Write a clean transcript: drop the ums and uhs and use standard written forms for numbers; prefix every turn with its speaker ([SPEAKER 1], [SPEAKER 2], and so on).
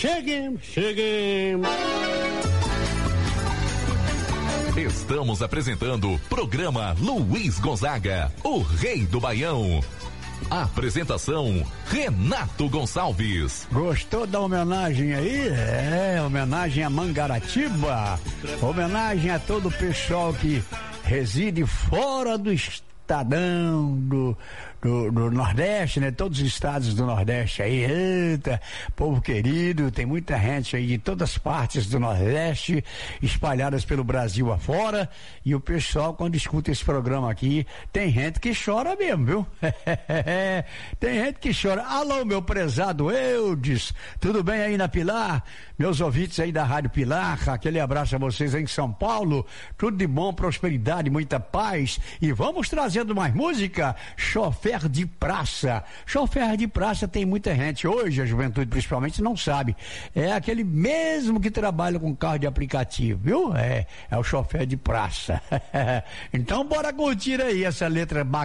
[SPEAKER 1] Cheguemos.
[SPEAKER 2] Estamos apresentando o programa Luiz Gonzaga, o rei do Baião. Apresentação, Renato Gonçalves.
[SPEAKER 1] Gostou da homenagem aí? Homenagem a Mangaratiba. Homenagem a todo o pessoal que reside fora do estadão do Nordeste, né? Todos os estados do Nordeste aí, eita, povo querido, tem muita gente aí de todas as partes do Nordeste, espalhadas pelo Brasil afora, e o pessoal, quando escuta esse programa aqui, tem gente que chora mesmo, viu? Tem gente que chora. Alô, meu prezado Eudes, tudo bem aí na Pilar? Meus ouvintes aí da Rádio Pilar, aquele abraço a vocês aí em São Paulo, tudo de bom, prosperidade, muita paz, e vamos trazendo mais música. Chofer de praça. Chofer de praça tem muita gente hoje, a juventude principalmente não sabe. É aquele mesmo que trabalha com carro de aplicativo, viu? É o chofer de praça. Então bora curtir aí essa letra bacana.